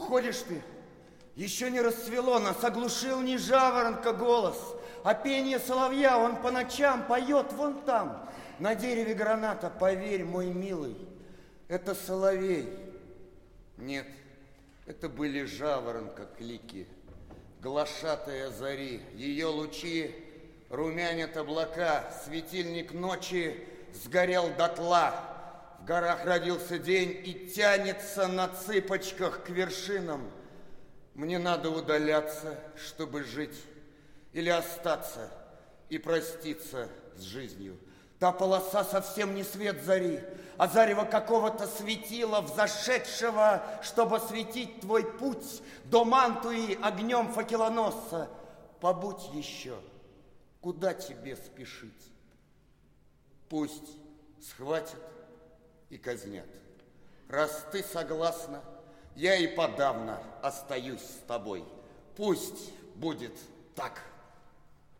Уходишь ты? Еще не расцвело, нас оглушил не жаворонка голос, а пение соловья. Он по ночам поет вон там, на дереве граната. Поверь, мой милый, это соловей. Нет, это были жаворонка клики, глашатая зари. Ее лучи румянят облака, светильник ночи сгорел дотла. В горах родился день и тянется на цыпочках к вершинам. Мне надо удаляться, чтобы жить, или остаться и проститься с жизнью. Та полоса совсем не свет зари, а зарево какого-то светила, взошедшего, чтобы осветить твой путь до Мантуи огнем факелоносца. Побудь еще, куда тебе спешить? Пусть схватят и казнят. Раз ты согласна, я и подавно остаюсь с тобой. Пусть будет так.